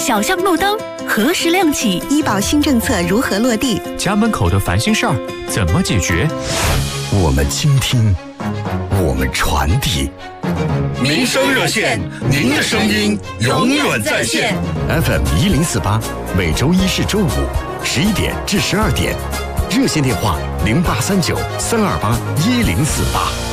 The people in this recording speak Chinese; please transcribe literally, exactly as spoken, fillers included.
小巷路灯何时亮起？ 医保新政策如何落地？ 家门口的烦心事儿怎么解决？ 我们倾听，我们传递。 民生热线，您的声音永远在线。 F M 一零四八，每周一至周五十一点至十二点，热线电话零八三九三二八一零四八。